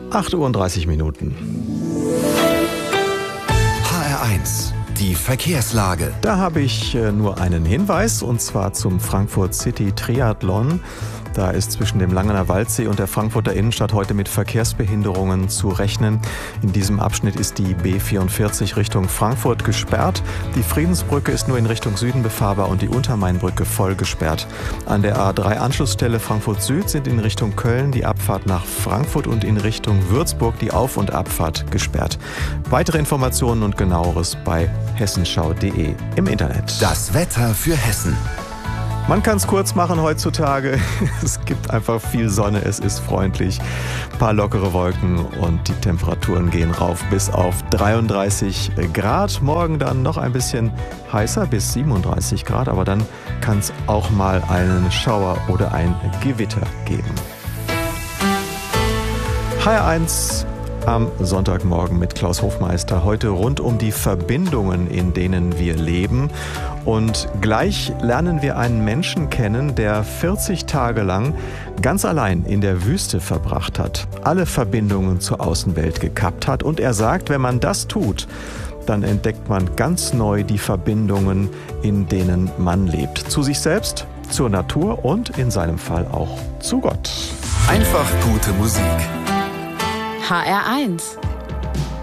8:30 Uhr. HR1, die Verkehrslage. Da habe ich nur einen Hinweis, und zwar zum Frankfurt City Triathlon. Da ist zwischen dem Langener Waldsee und der Frankfurter Innenstadt heute mit Verkehrsbehinderungen zu rechnen. In diesem Abschnitt ist die B44 Richtung Frankfurt gesperrt. Die Friedensbrücke ist nur in Richtung Süden befahrbar und die Untermainbrücke voll gesperrt. An der A3-Anschlussstelle Frankfurt Süd sind in Richtung Köln die Abfahrt nach Frankfurt und in Richtung Würzburg die Auf- und Abfahrt gesperrt. Weitere Informationen und Genaueres bei hessenschau.de im Internet. Das Wetter für Hessen. Man kann es kurz machen heutzutage. Es gibt einfach viel Sonne, es ist freundlich, ein paar lockere Wolken und die Temperaturen gehen rauf bis auf 33 Grad. Morgen dann noch ein bisschen heißer bis 37 Grad, aber dann kann es auch mal einen Schauer oder ein Gewitter geben. HR1 am Sonntagmorgen mit Klaus Hofmeister. Heute rund um die Verbindungen, in denen wir leben. Und gleich lernen wir einen Menschen kennen, der 40 Tage lang ganz allein in der Wüste verbracht hat, alle Verbindungen zur Außenwelt gekappt hat. Und er sagt, wenn man das tut, dann entdeckt man ganz neu die Verbindungen, in denen man lebt. Zu sich selbst, zur Natur und in seinem Fall auch zu Gott. Einfach gute Musik. HR1